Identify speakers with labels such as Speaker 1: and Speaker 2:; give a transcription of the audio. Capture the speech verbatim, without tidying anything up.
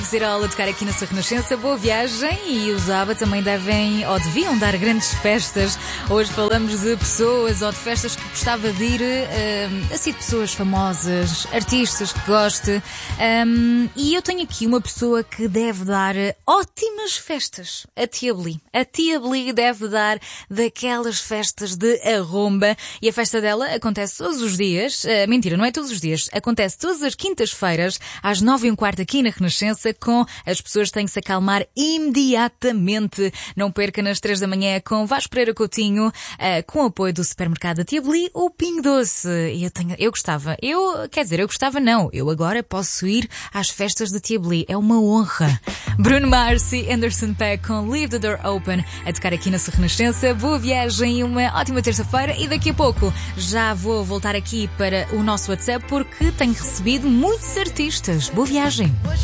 Speaker 1: Zerola tocar aqui na sua Renascença, boa viagem. E os ABBA também devem ou deviam dar grandes festas. Hoje falamos de pessoas ou de festas que gostava de ir, uh, assim, de pessoas famosas, artistas que goste. Um, e eu tenho aqui uma pessoa que deve dar ótimas festas, a Tia Bli. A Tia Bli deve dar daquelas festas de arromba. E a festa dela acontece todos os dias. Uh, mentira, não é todos os dias. Acontece todas as quintas-feiras, às nove e um quarto aqui na Renascença. Com as pessoas têm que se acalmar imediatamente. Não perca nas três da manhã com Vasco Pereira Coutinho, uh, com o apoio do supermercado da Tia Bli, o Pingo Doce. E eu, tenho, eu gostava, eu, quer dizer, eu gostava não, eu agora posso ir às festas da Tia Bli, é uma honra. Bruno Mars e Anderson .Paak com Leave the Door Open, a tocar aqui na sua Renascença. Boa viagem e uma ótima terça-feira. E daqui a pouco já vou voltar aqui para o nosso WhatsApp porque tenho recebido muitos artistas. Boa viagem.